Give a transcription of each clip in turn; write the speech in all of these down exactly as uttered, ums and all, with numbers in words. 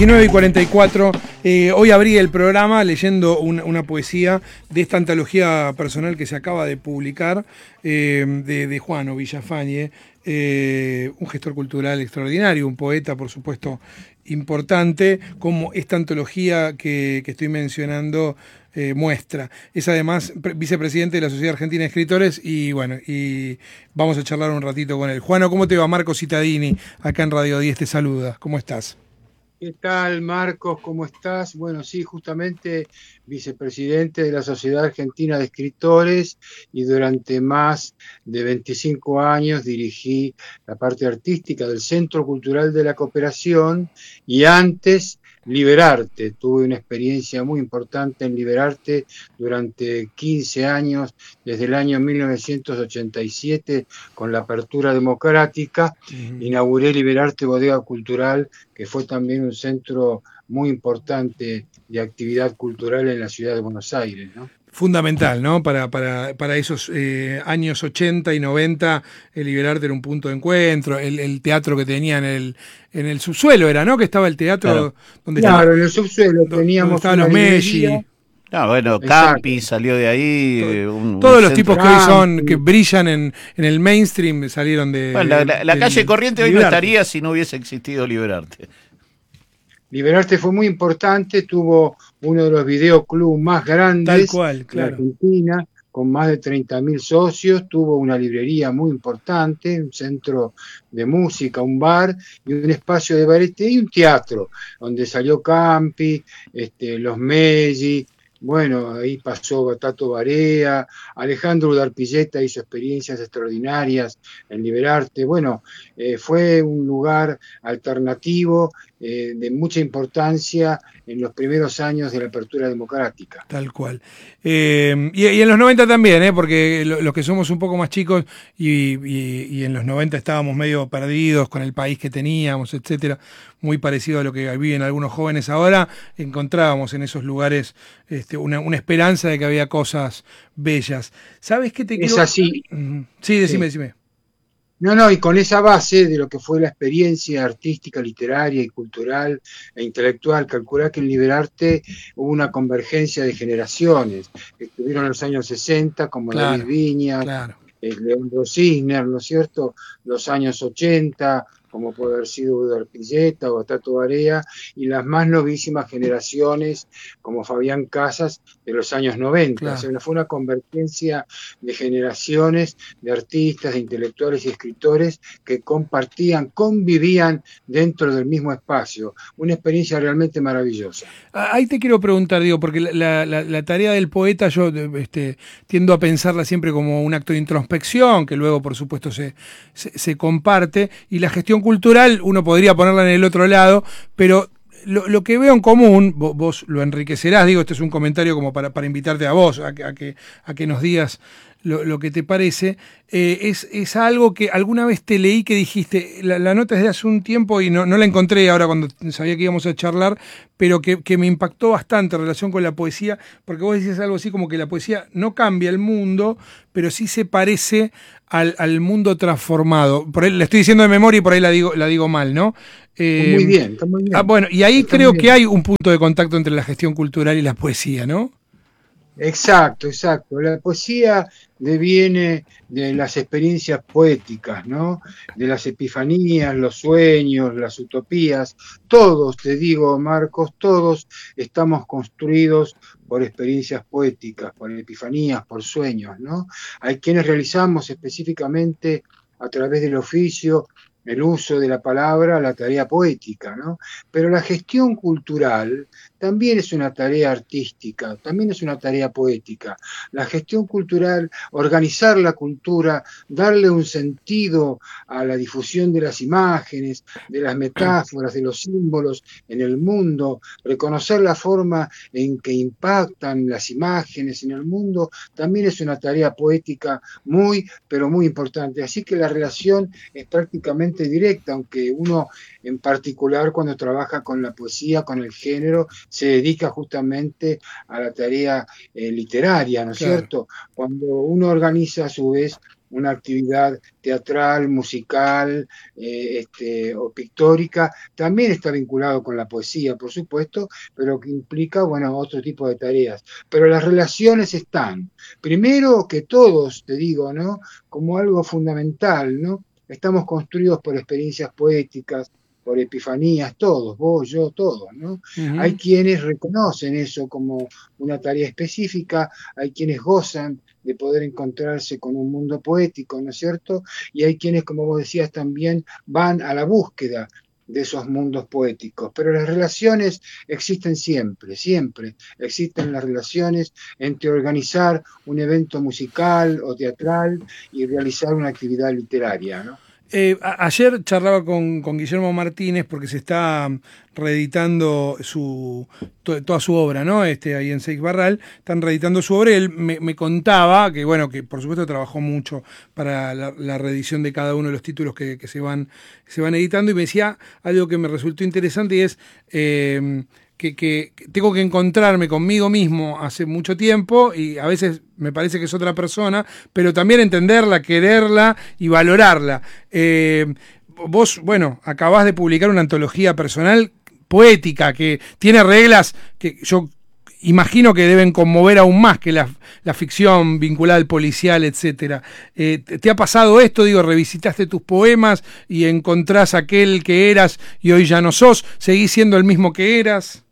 diecinueve y cuarenta y cuatro, eh, hoy abrí el programa leyendo una, una poesía de esta antología personal que se acaba de publicar, eh, de, de Juano Villafañe, eh, un gestor cultural extraordinario, un poeta, por supuesto, importante, como esta antología que, que estoy mencionando eh, muestra. Es además pre- vicepresidente de la Sociedad Argentina de Escritores y bueno, y vamos a charlar un ratito con él. Juano, ¿cómo te va? Marco Cittadini, acá en Radio diez te saluda. ¿Cómo estás? ¿Qué tal, Marcos? ¿Cómo estás? Bueno, sí, justamente vicepresidente de la Sociedad Argentina de Escritores y durante más de veinticinco años dirigí la parte artística del Centro Cultural de la Cooperación y antes Liberarte. Tuve una experiencia muy importante en Liberarte durante quince años, desde el año mil novecientos ochenta y siete con la apertura democrática. Uh-huh. Inauguré Liberarte Bodega Cultural, que fue también un centro muy importante de actividad cultural en la ciudad de Buenos Aires, ¿no? Fundamental, ¿no? Para, para, para esos eh, años ochenta y noventa, el Liberarte era un punto de encuentro, el, el teatro que tenía en el, en el subsuelo era, ¿no? Que estaba el teatro Claro, donde claro estaba, en el subsuelo do, donde teníamos estaban una los librería. Messi. No, bueno, Exacto. Campi salió de ahí. To- Un, Todos un los centro. tipos que hoy son, Campi. que brillan en, en el mainstream salieron de. Bueno, la, la- la del calle Corriente hoy no Liberarte. estaría si no hubiese existido Liberarte. Liberarte fue muy importante, tuvo uno de los videoclubs más Tal grandes cual, de claro. Argentina, con más de treinta mil socios, tuvo una librería muy importante, un centro de música, un bar y un espacio de bareté y un teatro, donde salió Campi, este, los Meggi. Bueno, ahí pasó Tato Barea, Alejandro Udarpilleta hizo experiencias extraordinarias en Liberarte. Bueno, eh, fue un lugar alternativo eh, de mucha importancia en los primeros años de la apertura democrática. Tal cual. Eh, y, y en los noventa también, ¿eh? Porque lo- los que somos un poco más chicos y, y- y en los noventa estábamos medio perdidos con el país que teníamos, etcétera, muy parecido a lo que viven algunos jóvenes ahora, encontrábamos en esos lugares este, una, una esperanza de que había cosas bellas. ¿Sabes qué te Es quiero...? así. Ujú. Sí, decime, Sí. decime. No, no, y con esa base de lo que fue la experiencia artística, literaria y cultural e intelectual, calculá que en Liberarte hubo una convergencia de generaciones. Estuvieron en los años sesenta, como David Claro, Viñas, claro. eh, Leandro Cisner, ¿no es cierto? Los años ochenta, como puede haber sido Udo Arpilleta o Tato Barea, y las más novísimas generaciones, como Fabián Casas, de los años noventa. Claro. O sea, fue una convergencia de generaciones, de artistas, de intelectuales y escritores que compartían, convivían dentro del mismo espacio. Una experiencia realmente maravillosa. Ah, Ahí te quiero preguntar, digo, porque la, la- la tarea del poeta yo este, tiendo a pensarla siempre como un acto de introspección, que luego por supuesto se, se, se comparte, y la gestión cultural uno podría ponerla en el otro lado, pero lo, lo que veo en común, vos, vos lo enriquecerás, digo, este es un comentario como para, para invitarte a vos, a, que- a, que, a que nos digas lo, lo que te parece, eh, es, es algo que alguna vez te leí que dijiste, la, la nota es de hace un tiempo y no, no la encontré ahora cuando sabía que íbamos a charlar, pero que, que me impactó bastante en relación con la poesía, porque vos decías algo así como que la poesía no cambia el mundo, pero sí se parece al, al mundo transformado. Por ahí, la estoy diciendo de memoria y por ahí la digo, la digo mal, ¿no? Está Eh, muy bien, está muy bien. ah, bueno, y ahí Está creo muy que bien. hay un punto de contacto entre la gestión cultural y la poesía, ¿no? Exacto, exacto. La poesía deviene de las experiencias poéticas, ¿no? De las epifanías, los sueños, las utopías. Todos, te digo, Marcos, todos estamos construidos por experiencias poéticas, por epifanías, por sueños, ¿no? Hay quienes realizamos específicamente a través del oficio el uso de la palabra, la tarea poética, ¿no? Pero la gestión cultural también es una tarea artística, también es una tarea poética. La gestión cultural, organizar la cultura, darle un sentido a la difusión de las imágenes, de las metáforas, de los símbolos en el mundo, reconocer la forma en que impactan las imágenes en el mundo, también es una tarea poética muy, pero muy importante. Así que la relación es prácticamente directa, aunque uno en particular cuando trabaja con la poesía, con el género, se dedica justamente a la tarea eh, literaria, ¿no es Claro. cierto? Cuando uno organiza a su vez una actividad teatral, musical, eh, este, o pictórica, también está vinculado con la poesía, por supuesto, pero que implica, bueno, otro tipo de tareas. Pero las relaciones están. Primero que todos, te digo, ¿no? Como algo fundamental, ¿no? Estamos construidos por experiencias poéticas, por epifanías, todos, vos, yo, todos, ¿no? Hay Ujú. quienes reconocen eso como una tarea específica, hay quienes gozan de poder encontrarse con un mundo poético, ¿no es cierto? Y hay quienes, como vos decías, también van a la búsqueda de esos mundos poéticos. Pero las relaciones existen siempre, siempre existen las relaciones entre organizar un evento musical o teatral y realizar una actividad literaria, ¿no? Eh, a- ayer charlaba con, con Guillermo Martínez porque se está mm, reeditando su to- toda su obra, ¿no? Este, ahí en Seix Barral, están reeditando su obra y él me, me contaba que, bueno, que por supuesto trabajó mucho para la, la reedición de cada uno de los títulos que, que se van, se van editando, y me decía algo que me resultó interesante, y es eh, que, que- que tengo que encontrarme conmigo mismo hace mucho tiempo, y a veces me parece que es otra persona, pero también entenderla, quererla y valorarla. Eh, vos, bueno, acabás de publicar una antología personal poética que tiene reglas que yo imagino que deben conmover aún más que la, la ficción vinculada al policial, etcétera. Eh, ¿te, te ha pasado esto? Digo, revisitaste tus poemas y encontrás aquel que eras y hoy ya no sos. ¿Seguís siendo el mismo que eras?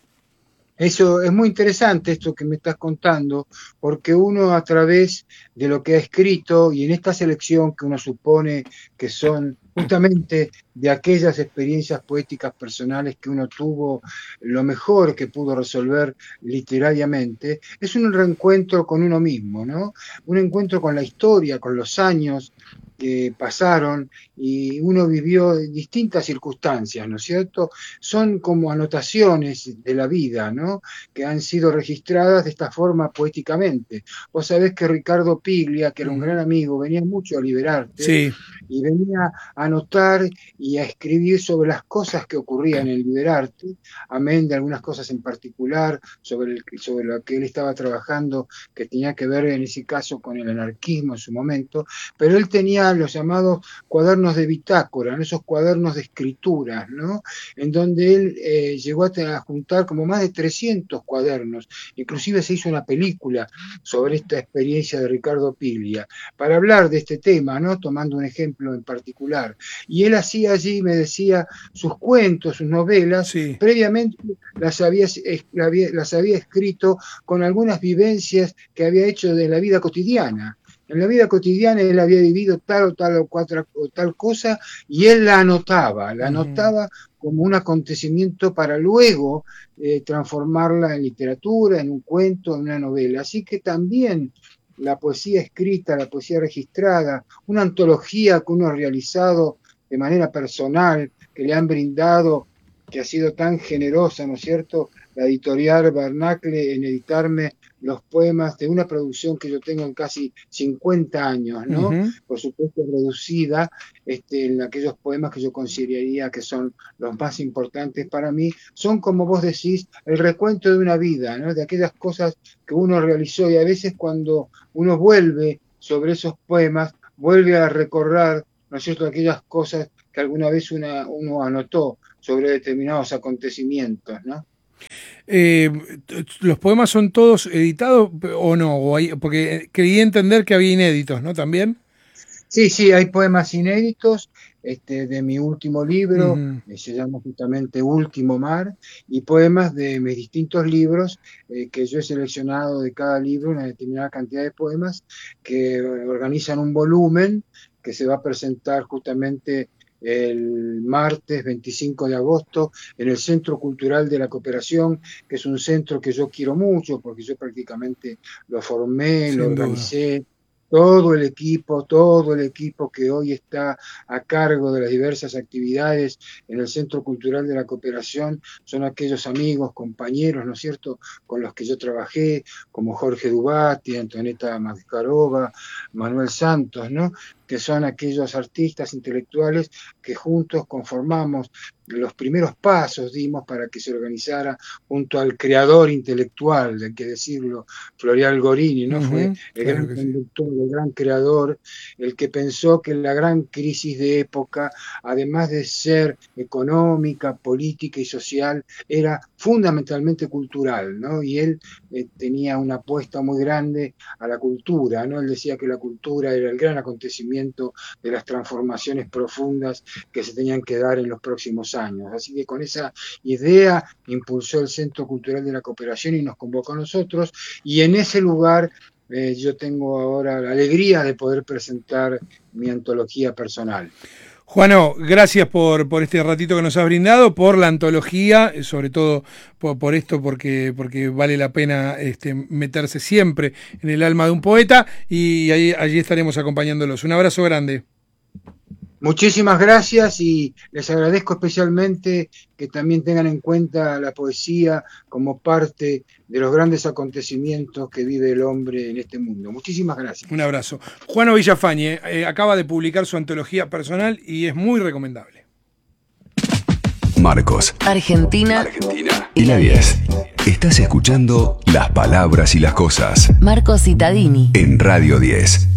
Eso es muy interesante esto que me estás contando, porque uno a través de lo que ha escrito y en esta selección que uno supone que son justamente de aquellas experiencias poéticas personales que uno tuvo, lo mejor que pudo resolver literariamente, es un reencuentro con uno mismo, ¿no? Un encuentro con la historia, con los años que pasaron y uno vivió distintas circunstancias, ¿no es cierto? Son como anotaciones de la vida, ¿no? Que han sido registradas de esta forma poéticamente. Vos sabés que Ricardo Piglia, que era un gran Ujú. amigo, venía mucho a Liberarte Sí. y venía a anotar y a escribir sobre las cosas que ocurrían en Liberarte, amén de algunas cosas en particular sobre, el, sobre lo que él estaba trabajando, que tenía que ver en ese caso con el anarquismo en su momento, pero él tenía los llamados cuadernos de bitácora, ¿no? Esos cuadernos de escrituras, ¿no? En donde él eh, llegó a, a juntar como más de trescientos cuadernos, inclusive se hizo una película sobre esta experiencia de Ricardo Piglia, para hablar de este tema, ¿no? Tomando un ejemplo en particular. Y él hacía allí, me decía, sus cuentos, sus novelas, Sí. previamente las había, las había escrito con algunas vivencias que había hecho de la vida cotidiana. En la vida cotidiana él había vivido tal o tal o, cuatro, o tal cosa y él la anotaba, la Ujú. anotaba como un acontecimiento para luego eh, transformarla en literatura, en un cuento, en una novela. Así que también la poesía escrita, la poesía registrada, una antología que uno ha realizado de manera personal, que le han brindado, que ha sido tan generosa, ¿no es cierto?, la editorial Barnacle en editarme los poemas de una producción que yo tengo en casi cincuenta años, ¿no? Ujú. Por supuesto reducida este, en aquellos poemas que yo consideraría que son los más importantes para mí, son como vos decís, el recuento de una vida, ¿no? De aquellas cosas que uno realizó y a veces cuando uno vuelve sobre esos poemas, vuelve a recordar, ¿no es cierto?, aquellas cosas que alguna vez una, uno anotó sobre determinados acontecimientos, ¿no? Eh, ¿Los poemas son todos editados o no? O hay, porque creí entender que había inéditos, ¿no? También. Sí, sí, hay poemas inéditos este, de mi último libro, Ujú. eh, se llama justamente Último Mar, y poemas de mis distintos libros, eh, que yo he seleccionado de cada libro una determinada cantidad de poemas que organizan un volumen que se va a presentar justamente el martes veinticinco de agosto en el Centro Cultural de la Cooperación, que es un centro que yo quiero mucho porque yo prácticamente lo formé, lo Sin duda. organicé, todo el equipo, todo el equipo que hoy está a cargo de las diversas actividades en el Centro Cultural de la Cooperación son aquellos amigos, compañeros, ¿no es cierto?, con los que yo trabajé, como Jorge Dubati, Antonieta Mascarova, Manuel Santos, ¿no? que son aquellos artistas intelectuales que juntos conformamos los primeros pasos, dimos para que se organizara junto al creador intelectual, hay que decirlo, Florial Gorini, ¿no? Uh-huh, fue el claro gran conductor, sí. El gran creador, el que pensó que la gran crisis de época, además de ser económica, política y social, era fundamentalmente cultural, ¿no? Y él eh, tenía una apuesta muy grande a la cultura, ¿no? Él decía que la cultura era el gran acontecimiento de las transformaciones profundas que se tenían que dar en los próximos años. Así que con esa idea impulsó el Centro Cultural de la Cooperación y nos convocó a nosotros, y en ese lugar eh, yo tengo ahora la alegría de poder presentar mi antología personal. Juano, gracias por, por este ratito que nos has brindado, por la antología, sobre todo por, por esto, porque, porque vale la pena este, meterse siempre en el alma de un poeta, y ahí, allí estaremos acompañándolos. Un abrazo grande. Muchísimas gracias, y les agradezco especialmente que también tengan en cuenta la poesía como parte de los grandes acontecimientos que vive el hombre en este mundo. Muchísimas gracias. Un abrazo. Juano Villafañe eh, acaba de publicar su antología personal y es muy recomendable. Marcos, Argentina, Argentina y la diez. Estás escuchando Las Palabras y las Cosas. Marcos Cittadini En Radio diez.